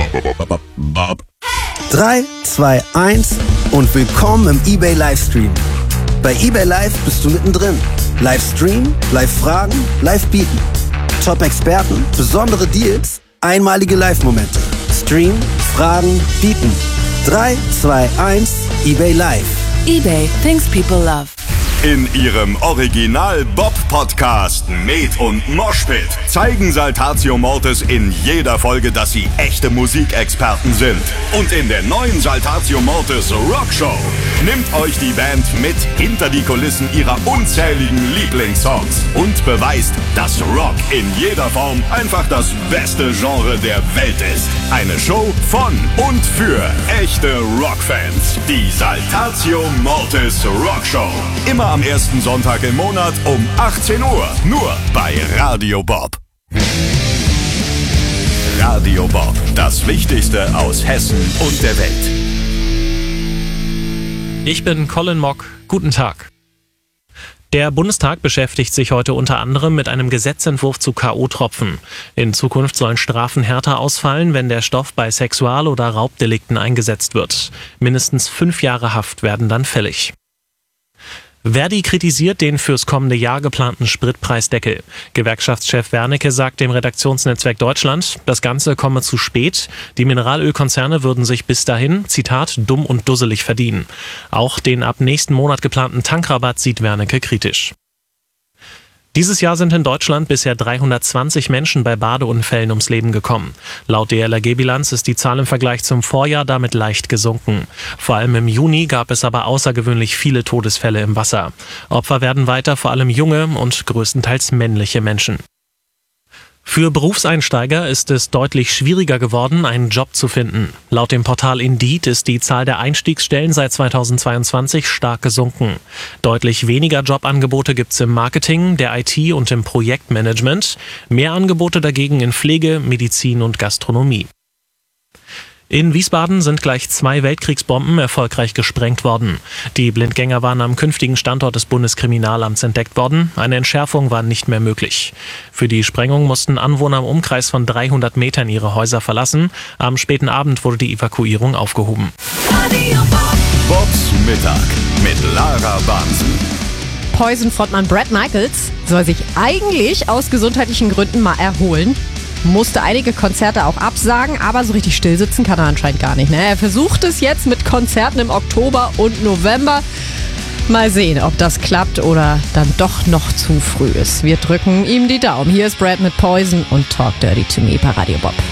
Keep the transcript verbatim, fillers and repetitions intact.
Bob. drei, zwei, eins und willkommen im eBay Livestream. Bei eBay Live bist du mittendrin. Livestream, Live-Fragen, Live-Bieten. Top-Experten, besondere Deals, einmalige Live-Momente. Stream, Fragen, Bieten. drei, zwei, eins, eBay Live. eBay, things people love. In ihrem Original-Bob-Podcast Med und Moshpit zeigen Saltatio Mortis in jeder Folge, dass sie echte Musikexperten sind. Und in der neuen Saltatio Mortis Rockshow nimmt euch die Band mit hinter die Kulissen ihrer unzähligen Lieblingssongs und beweist, dass Rock in jeder Form einfach das beste Genre der Welt ist. Eine Show von und für echte Rockfans. Die Saltatio Mortis Rockshow. Immer am ersten Sonntag im Monat um achtzehn Uhr. Nur bei Radio Bob. Radio Bob. Das Wichtigste aus Hessen und der Welt. Ich bin Colin Mock. Guten Tag. Der Bundestag beschäftigt sich heute unter anderem mit einem Gesetzentwurf zu K O-Tropfen. In Zukunft sollen Strafen härter ausfallen, wenn der Stoff bei Sexual- oder Raubdelikten eingesetzt wird. Mindestens fünf Jahre Haft werden dann fällig. Verdi kritisiert den fürs kommende Jahr geplanten Spritpreisdeckel. Gewerkschaftschef Wernicke sagt dem Redaktionsnetzwerk Deutschland, das Ganze komme zu spät. Die Mineralölkonzerne würden sich bis dahin, Zitat, dumm und dusselig verdienen. Auch den ab nächsten Monat geplanten Tankrabatt sieht Wernicke kritisch. Dieses Jahr sind in Deutschland bisher dreihundertzwanzig Menschen bei Badeunfällen ums Leben gekommen. Laut D L R G-Bilanz ist die Zahl im Vergleich zum Vorjahr damit leicht gesunken. Vor allem im Juni gab es aber außergewöhnlich viele Todesfälle im Wasser. Opfer werden weiter vor allem junge und größtenteils männliche Menschen. Für Berufseinsteiger ist es deutlich schwieriger geworden, einen Job zu finden. Laut dem Portal Indeed ist die Zahl der Einstiegsstellen seit zweitausendzweiundzwanzig stark gesunken. Deutlich weniger Jobangebote gibt es im Marketing, der I T und im Projektmanagement. Mehr Angebote dagegen in Pflege, Medizin und Gastronomie. In Wiesbaden sind gleich zwei Weltkriegsbomben erfolgreich gesprengt worden. Die Blindgänger waren am künftigen Standort des Bundeskriminalamts entdeckt worden. Eine Entschärfung war nicht mehr möglich. Für die Sprengung mussten Anwohner im Umkreis von dreihundert Metern ihre Häuser verlassen. Am späten Abend wurde die Evakuierung aufgehoben. Bobs Mittag mit Lara Bansen. Poison-Frontmann Bret Michaels soll sich eigentlich aus gesundheitlichen Gründen mal erholen. Musste einige Konzerte auch absagen, aber so richtig still sitzen kann er anscheinend gar nicht. Ne? Er versucht es jetzt mit Konzerten im Oktober und November. Mal sehen, ob das klappt oder dann doch noch zu früh ist. Wir drücken ihm die Daumen. Hier ist Bret mit Poison und Talk Dirty to Me bei Radio Bob.